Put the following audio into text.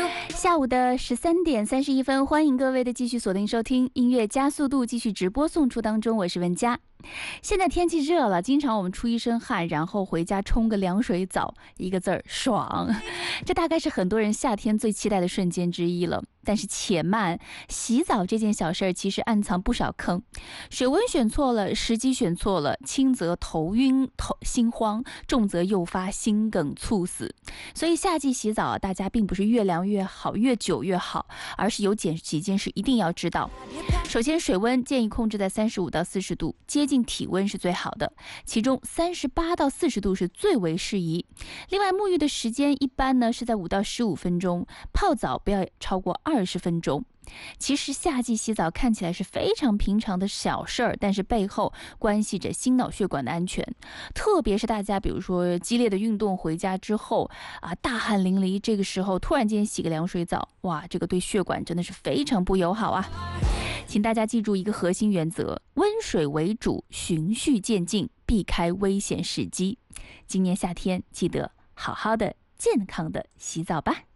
下午的13:31，欢迎各位的继续锁定收听音乐加速度，继续直播送出当中，我是文佳。现在天气热了，经常我们出一身汗，然后回家冲个凉水澡，一个字儿爽。这大概是很多人夏天最期待的瞬间之一了。但是且慢，洗澡这件小事儿其实暗藏不少坑。水温选错了，时机选错了，轻则头晕心慌，重则诱发心梗猝死。所以夏季洗澡，大家并不是越凉越好，越久越好，而是有几件事一定要知道。首先，水温建议控制在35到40度，接近体温是最好的，其中38到40度是最为适宜。另外，沐浴的时间一般呢是在5到15分钟，泡澡不要超过20分钟。其实夏季洗澡看起来是非常平常的小事儿，但是背后关系着心脑血管的安全。特别是大家比如说激烈的运动回家之后大汗淋漓，这个时候突然间洗个凉水澡，哇，这个对血管真的是非常不友好啊。请大家记住一个核心原则：温水为主，循序渐进，避开危险时机。今年夏天记得好好的健康的洗澡吧。